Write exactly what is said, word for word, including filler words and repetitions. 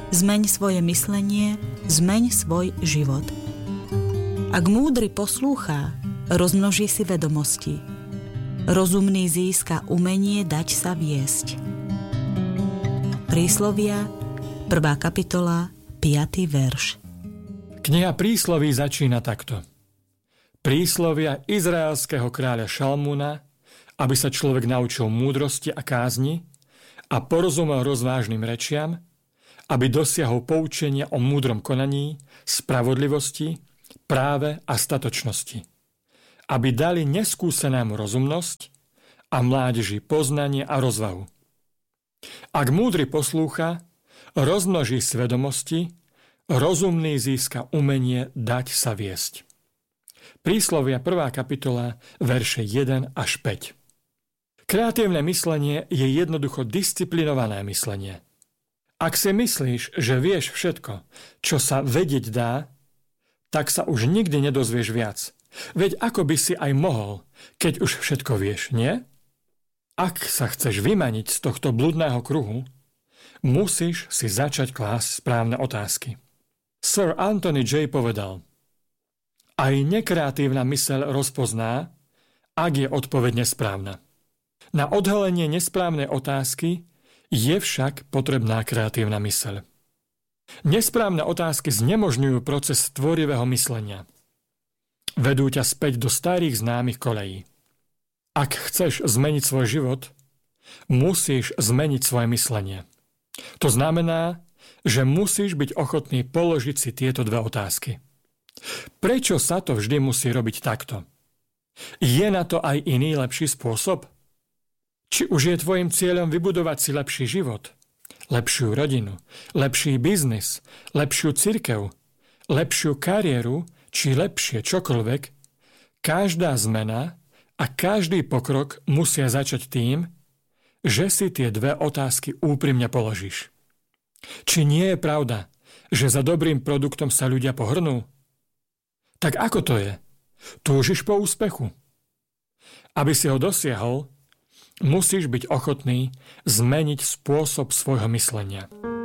Zmeň svoje myslenie, zmeň svoj život. Ak múdry poslúchá, rozmnoží si vedomosti. Rozumný získa umenie dať sa viesť. Príslovia, prvá kapitola, piaty verš. Kniha Prísloví začína takto. Príslovia izraelského kráľa Šalmúna, aby sa človek naučil múdrosti a kázni a porozumel rozvážnym rečiam, aby dosiahol poučenia o múdrom konaní, spravodlivosti, práve a statočnosti. Aby dali neskúsenému rozumnosť a mládeži poznanie a rozvahu. Ak múdry poslúcha, rozmnoží svedomosti, rozumný získa umenie dať sa viesť. Príslovia prvá kapitola, verše jeden až päť. Kreatívne myslenie je jednoducho disciplinované myslenie. Ak si myslíš, že vieš všetko, čo sa vedieť dá, tak sa už nikdy nedozvieš viac. Veď ako by si aj mohol, keď už všetko vieš, nie? Ak sa chceš vymaniť z tohto bludného kruhu, musíš si začať klásť správne otázky. Sir Anthony Jay povedal: aj nekreatívna myseľ rozpozná, ak je odpoveď nesprávna. Na odhalenie nesprávnej otázky je však potrebná kreatívna myseľ. Nesprávne otázky znemožňujú proces tvorivého myslenia. Vedú ťa späť do starých známych kolejí. Ak chceš zmeniť svoj život, musíš zmeniť svoje myslenie. To znamená, že musíš byť ochotný položiť si tieto dve otázky. Prečo sa to vždy musí robiť takto? Je na to aj iný lepší spôsob? Či už je tvojim cieľom vybudovať si lepší život, lepšiu rodinu, lepší biznis, lepšiu cirkev, lepšiu kariéru, či lepšie čokoľvek, každá zmena a každý pokrok musia začať tým, že si tie dve otázky úprimne položíš. Či nie je pravda, že za dobrým produktom sa ľudia pohrnú? Tak ako to je? Túžiš po úspechu? Aby si ho dosiahol, musíš byť ochotný zmeniť spôsob svojho myslenia.